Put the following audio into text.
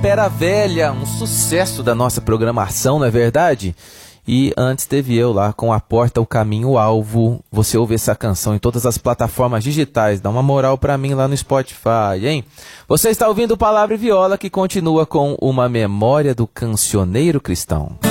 Pera Velha, um sucesso da nossa programação, não é verdade? E antes teve eu lá com A Porta, o Caminho, o Alvo. Você ouve essa canção em todas as plataformas digitais. Dá uma moral pra mim lá no Spotify, hein? Você está ouvindo Palavra e Viola, que continua com uma memória do cancioneiro cristão.